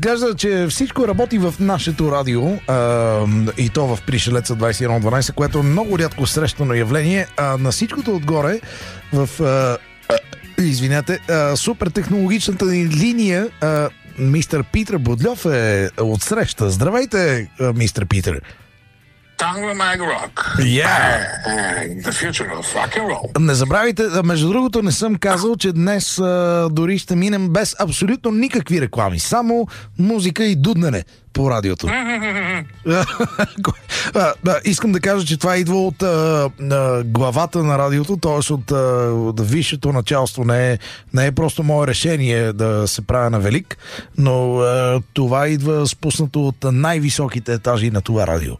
изглежда, че всичко работи в нашето радио и то в Пришелеца 2112, което е много рядко срещано явление. На всичкото отгоре в супер технологичната ни линия мистер Питър Будльов е отсреща. Здравейте, мистер Питър. Tangler Mag Rock. The future of rock and roll. Не забравяйте, между другото не съм казал, че днес дори ще минем без абсолютно никакви реклами. Само музика и дуднене по радиото. Искам да кажа, че това идва от главата на радиото, т.е. от висшето началство. Не е просто мое решение да се правя на велик, но това идва спуснато от най-високите етажи на това радио.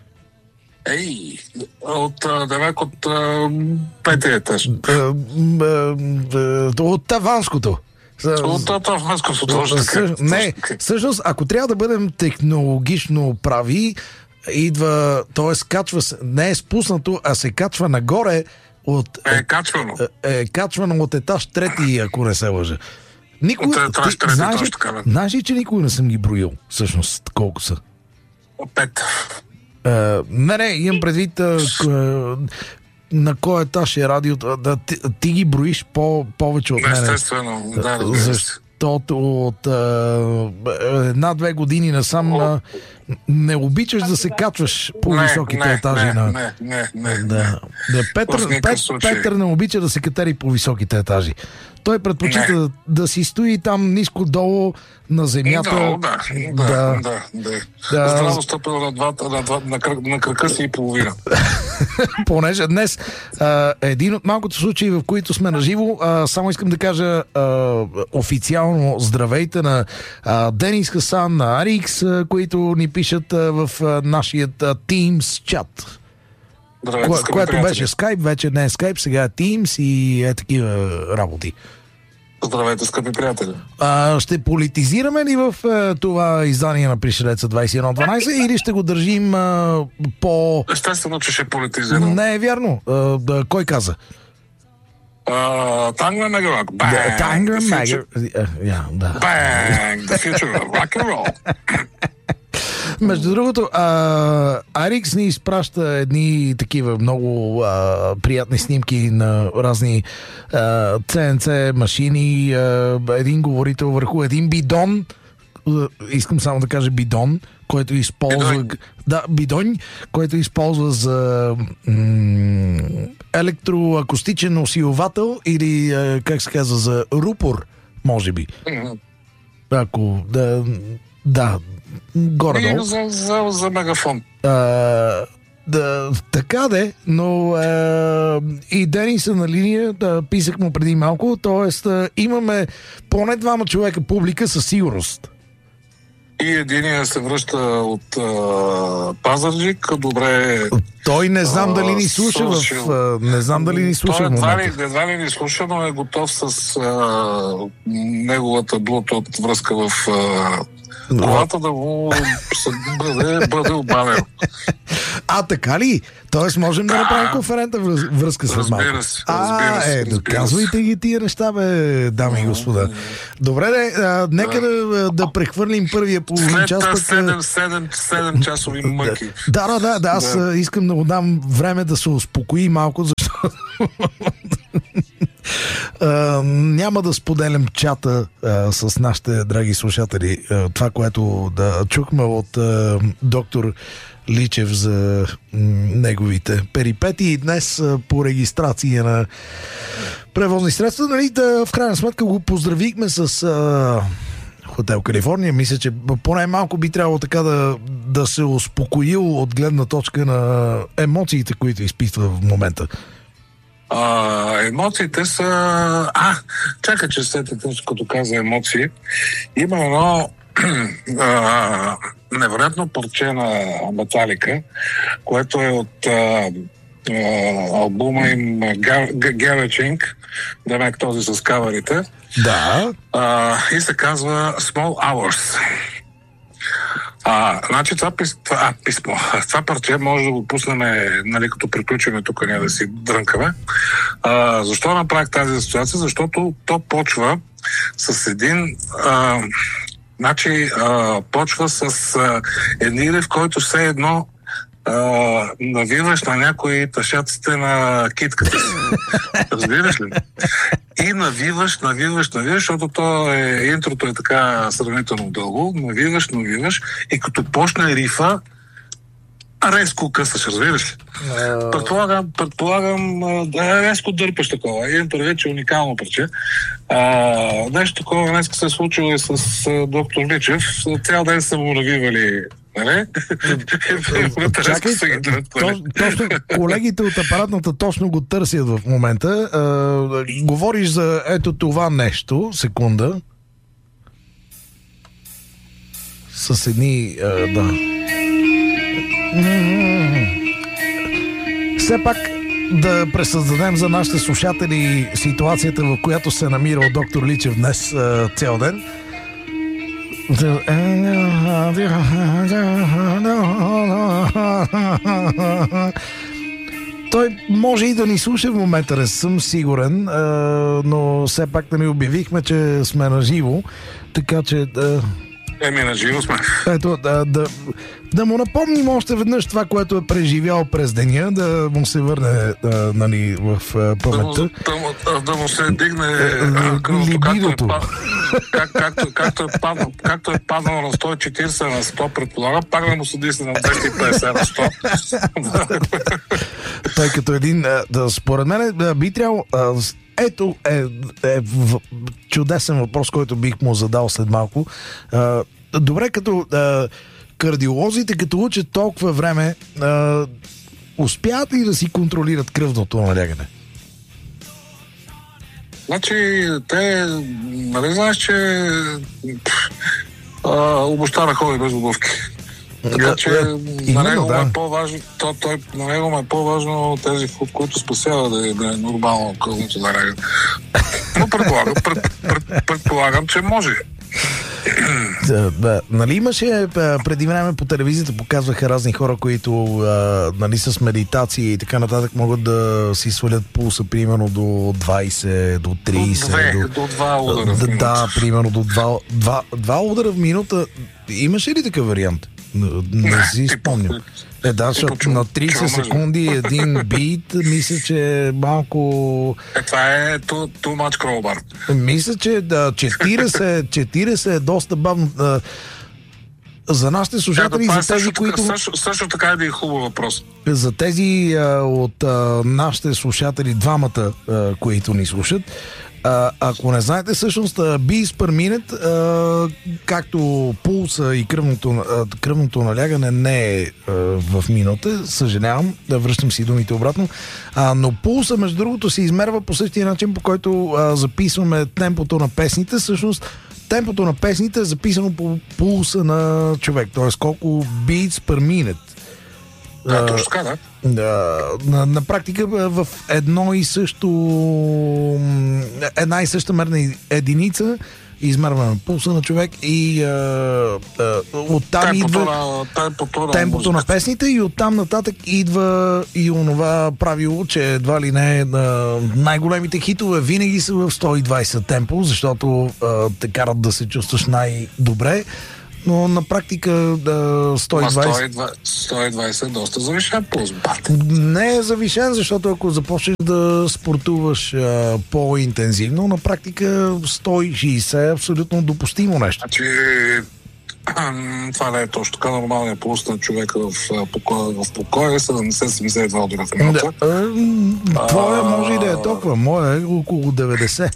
От петия етаж. От таванското. От таванското, точно така. Не, всъщност, ако трябва да бъдем технологично прави, идва, т.е. качва се, не е спуснато, а се качва нагоре от... качвано. Качвано от етаж трети, ако не се лъжа. Знаеш ли, че никога не съм ги броил, всъщност, колко са? 5. Не, имам предвид на кой етаж е радиото. Ти ги броиш повече от мен. Естествено, да. Защото от 1-2 години насам не обичаш да се качваш по високите етажи. Петър не обича да се катери по високите етажи. Той предпочита да си стои там ниско долу на земята. Здраво стъпил на крака си и половина. Понеже днес един от малкото случаи, в които сме наживо, само искам да кажа официално здравейте на Денис Хасан, на Арикс, които ни пишат в нашия Teams чат. Което беше Skype, вече не е Skype, сега е Teams и такива работи. Здравейте, скъпи приятели. Ще политизираме ли в това издание на Пришелеца 2112 или ще го държим по... Естествено, че ще политизираме. Не е вярно. Кой каза? Tangler Mag Rock. Tangler Mag Bang! The future of rock and roll. Между другото, Арикс ни изпраща едни такива много приятни снимки на разни CNC машини, един говорител върху един бидон, искам само да кажа бидон, който използва... бидон, който използва за електроакустичен усилвател или, как се казва, за рупор, може би. Ако... горе-долу. За мегафон. Така но и Денис на линия, писах му преди малко, т.е. имаме поне 2 човека публика със сигурност. И единия се връща от Пазарджик, добре... Той не знам дали ни слуша не знам дали ни слуша в момента. Едва ли ни слуша, но е готов с неговата Bluetooth връзка в колата да му бъде обаден. Така ли? Тоест можем да направим конферентна връзка с малко. Разбира се. Доказвайте ги тия неща, дами и господа. Добре, нека да прехвърлим първия половин час. 7 часови мъки. Да, аз искам да му дам време да се успокои малко, защото няма да споделям чата с нашите драги слушатели. Това, което чухме от доктор Личев за неговите перипети и днес по регистрация на превозни средства, в крайна сметка го поздравихме с Хотел Калифорния. Мисля, че поне малко би трябвало така да се успокоил от гледна точка на емоциите, които изпитва в момента. Емоциите са... чакай, че сетите, като каза емоции. Има едно невероятно парче на Металика, което е от албума им Garage Inc., демек този с каварите. Да. И се казва Small Hours. Значи това писмо, това парче може да го пуснем, като приключиме тук, ние да си дрънкаме. Защо направих тази ситуация? Защото то почва с един Значи, почва с един рив, който все едно навиваш на някои тъшаците на китката си. Разбираш ли? И навиваш, защото интрото е така сравнително дълго. Навиваш и като почне рифа, резко късаш, разбираш ли? Предполагам, резко дърпаш такова. Един предвид, че уникално парче. Нещо такова днес се е случило и с доктор Личев. Цял ден са му навивали. Чакай, точно колегите от апаратната точно го търсят в момента. Говориш за ето това нещо. Секунда. С едни... да. Все пак да пресъздадем за нашите слушатели ситуацията, в която се намирал доктор Личев днес цял ден. Той може и да ни слуша в момента, не съм сигурен, но все пак да ни обявихме, че сме на живо, така че... на живо сме. Ето, да му напомним още веднъж това, което е преживял през деня, да му се върне нали, в паметта. Да му се дигне кръвото, както е паднал на 140 на 100, предполага, пак да му се дигне на 250 на 100. Той като един, според мен би трябвало... Ето е чудесен въпрос, който бих му задал след малко. Добре, като кардиолозите, като учат толкова време, успяват ли да си контролират кръвното налягане? Значи, те, нали знаеш, че обоща ходи без обувки. Така че на него е по-важно, на него е по-важно тези, които спасява да е нормално кръвното налягане. Но предполагам, че може. Нали имаше преди време по телевизията, показваха разни хора, които нали, с медитации и така нататък могат да си свалят пулса примерно до 20, до 30. До 2 удара в минута. Да, примерно до 2 удара в минута. Имаше ли такъв вариант? Не си спомням. Да, защото на 30 секунди един бит, мисля, че малко... Това е too much crowbar. Мисля, че 40 е доста бавно. За нашите слушатели, за тези, които... Също така е да е хубав въпрос. За тези от нашите слушатели, двамата, които ни слушат, ако не знаете, всъщност beats per minute, както пулса и кръвното налягане не е в минута, съжалявам, да връщам си думите обратно, но пулса, между другото, се измерва по същия начин, по който записваме темпото на песните. Всъщност темпото на песните е записано по пулса на човек, т.е. колко beats per minute. Да, точно така, да. На практика в една и съща мерна единица измерваме пулса на човек и оттам идва темпото на песните и оттам нататък идва и онова правило, че едва ли не най-големите хитове винаги са в 120 темпо, защото те карат да се чувстваш най-добре. Но на практика 120 е доста завишен пулс, бат. Не е завишен, защото ако започнеш да спортуваш по-интензивно, на практика 160 е абсолютно допустимо нещо. Значи, това не е точно така. Нормалният пулс на човека в покоя е 70-72 удара в минута. Твоя може и да е толкова. Моя е около 90.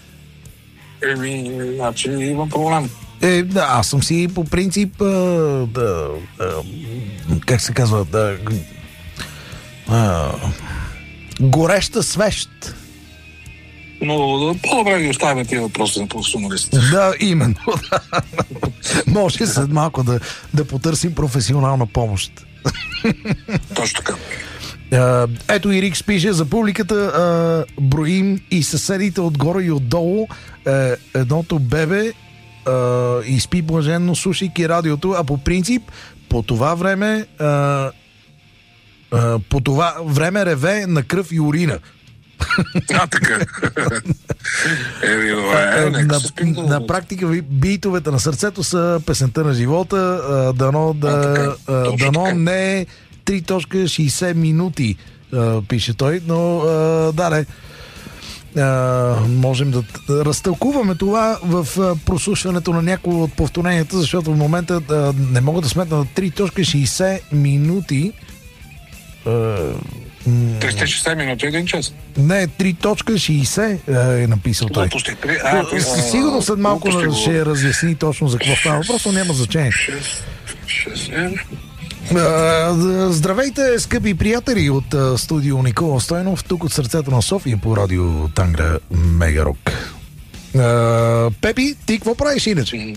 Значи има проблем. Аз съм си по принцип как се казва, гореща свещ. Но по-добре ги оставяме тия въпроси на професионалистите. Да, именно. Може след малко да потърсим професионална помощ. Точно така. Ето и Рикс пише за публиката, броим и съседите отгоре и отдолу, едното бебе и спи блаженно, слушайки радиото, а по принцип по това време реве на кръв и урина. Така. Нека се спим на практика битовете на сърцето са песента на живота. Дано не е 3.60 минути, пише той, но можем да разтълкуваме това в прослушването на някои от повторенията, защото в момента не мога да сметна на 3.60 минути. 360 минути, 1 час. Не, 3.60 е написал той. Сигурно след малко ще разясни точно за какво става. Просто няма значение. Здравейте, скъпи приятели от студио Никола Стойнов, тук от сърцето на София по радио Тангра Мегарок. Пепи, ти какво правиш иначе?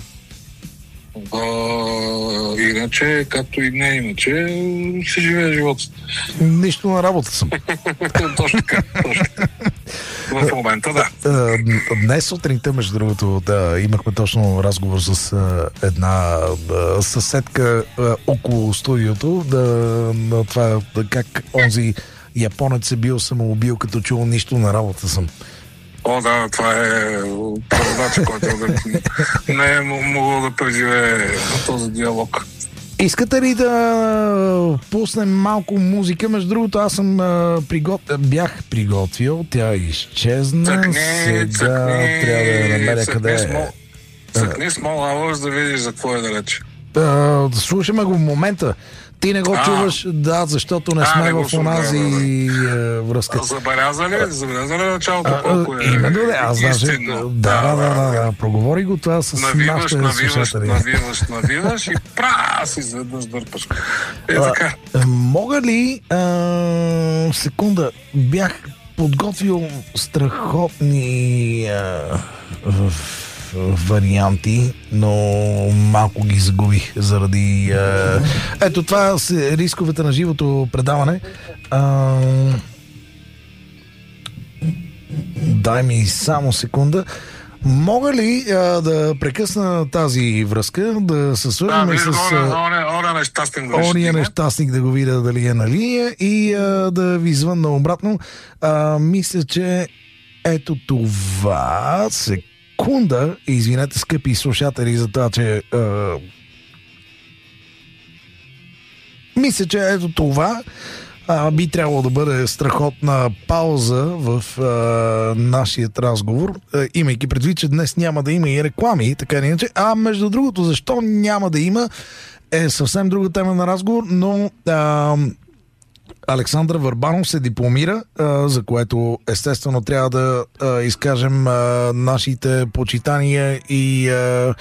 Иначе, както и не иначе, си живее живота. Нищо на работа съм. Точно така. В момента, да. Днес сутринта, между другото, имахме точно разговор с една съседка около студиото, на това как онзи японец е бил самоубил, като чул нищо на работа съм. Да, това е преводач, който не е могъл да преживее този диалог. Искате ли да пуснем малко музика? Между другото, аз съм бях приготвил, тя изчезна. Сега трябва да я намеря къде е. Цъкни Small Hours да видиш за какво е далеч. Слушаме го в момента. Ти не го чуваш, защото не сме в онази връзка. Забеляза ли началото колко е? Именно, аз даже... Да, проговори го това с нашите слушатели. Навиваш и прас изведнъж дърпаш. Така. Мога ли... секунда, бях подготвил страхотни варианти, но малко ги загубих заради... Ето това са рисковете на живото предаване. Дай ми само секунда. Мога ли да прекъсна тази връзка, да се свържем с... Ония нещастник да го видя дали е на линия и да ви звънна обратно. Мисля, че ето това... Секунда, извинете, скъпи слушатели, за това, че мисля, че ето това би трябвало да бъде страхотна пауза в нашия разговор, имайки предвид, че днес няма да има и реклами, така иначе. Между другото, защо няма да има, е съвсем друга тема на разговор, но Александър Върбанов се дипломира, за което естествено трябва да изкажем нашите почитания и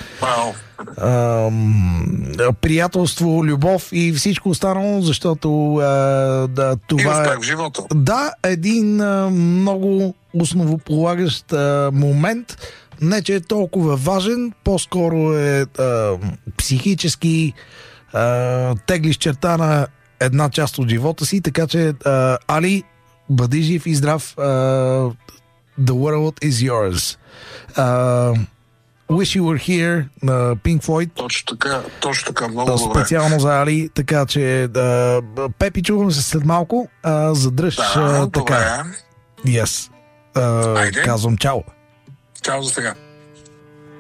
приятелство, любов и всичко останало, защото това е един много основополагащ момент. Не, че е толкова важен, по-скоро е психически теглиш черта на една част от живота си, така че Али, бъди жив и здрав. The world is yours. Wish You Were Here на Pink Floyd. Точно така, много добре. Специално за Али, така че Пепи, чуваме се след малко. Задръж така. Добре. Yes. Казвам чао. Чао за сега.